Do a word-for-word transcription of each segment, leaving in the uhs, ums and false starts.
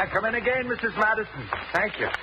Yeah, come in again, Missus Madison. Thank you.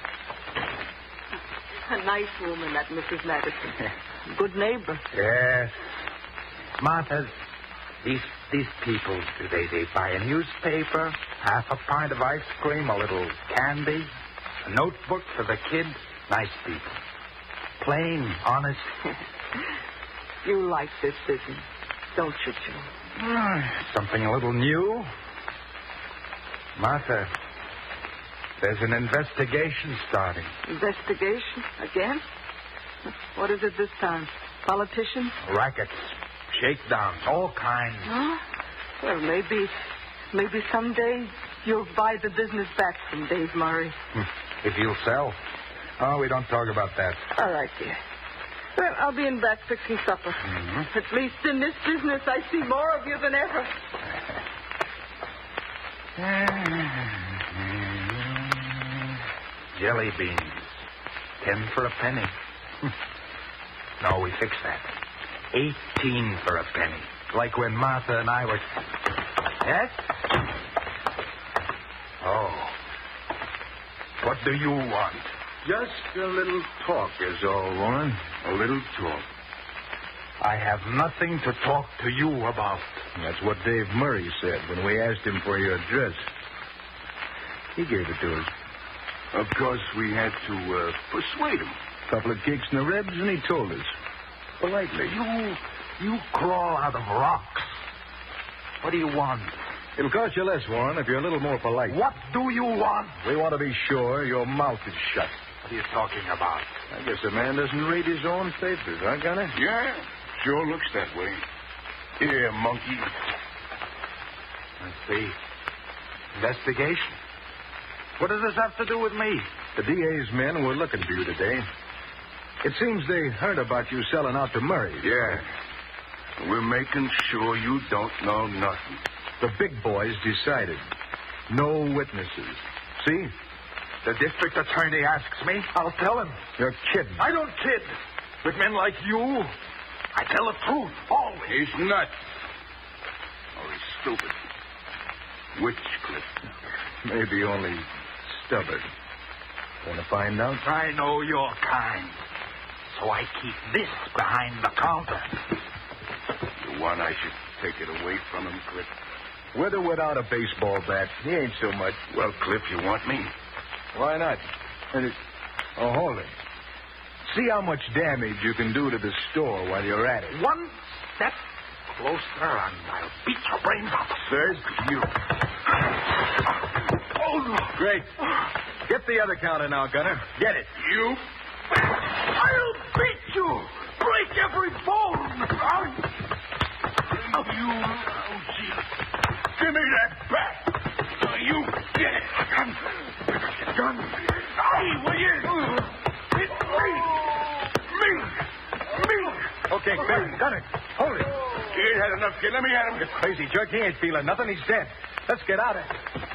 A nice woman, that Missus Madison. Good neighbor. Yes. Martha, these these people, do they, they buy a newspaper, half a pint of ice cream, a little candy, a notebook for the kids? Nice people. Plain, honest. You like this business, don't you, Joe? Uh, something a little new. Martha, there's an investigation starting. Investigation? Again? What is it this time? Politicians? Rackets, shakedowns, all kinds. Huh? Well, maybe, maybe someday you'll buy the business back from Dave Murray. If you'll sell. Oh, we don't talk about that. All right, dear. Well, I'll be in back fixing supper. Mm-hmm. At least in this business, I see more of you than ever. Jelly beans. Ten for a penny. No, we fixed that. Eighteen for a penny. Like when Martha and I were... Yes? Oh. What do you want? Just a little talk is all, Warren. A little talk. I have nothing to talk to you about. That's what Dave Murray said when we asked him for your address. He gave it to us. Of course, we had to uh, persuade him. A couple of kicks in the ribs, and he told us. Politely. You, you crawl out of rocks. What do you want? It'll cost you less, Warren, if you're a little more polite. What do you want? We want to be sure your mouth is shut. What are you talking about? I guess a man doesn't read his own papers, huh, Gunner? Yeah, sure looks that way. Here, monkey. Let's see. Investigation. What does this have to do with me? The D A's men were looking for you today. It seems they heard about you selling out to Murray. Yeah. We're making sure you don't know nothing. The big boys decided. No witnesses. See? The district attorney asks me. I'll tell him. You're kidding. I don't kid. With men like you, I tell the truth, always. He's nuts. Or he's stupid. Which, Cliff? Maybe only stubborn. Want to find out? I know your kind. So I keep this behind the counter. You want I should take it away from him, Cliff? With or without a baseball bat, he ain't so much. Well, Cliff, you want me? Why not? And it... Oh, hold it. See how much damage you can do to the store while you're at it. One step closer and I'll beat your brains out. First, you. Oh, great. Get the other counter now, Gunner. Get it. You? I'll beat you. Break every bone. I'll... You... Oh, gee. Give me that bat. Now, you get it. Gun. Gun. Hey, will you? It's me. Me. Me. Okay, Gunner. Gunner. Hold it. He ain't had enough, kid. Let me at him. You crazy jerk. He ain't feeling nothing. He's dead. Let's get out of here.